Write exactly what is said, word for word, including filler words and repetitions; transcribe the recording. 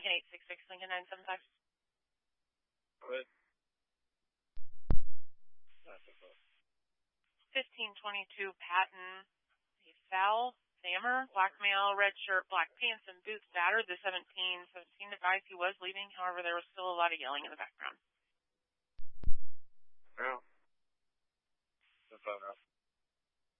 Lincoln eight six six, Lincoln nine seven five. Go ahead. fifteen twenty-two Patton, a foul, Sammer, black male, red shirt, black pants, and boots battered. The seventeen seventeen device he was leaving, however, there was still a lot of yelling in the background. Yeah. The phone up.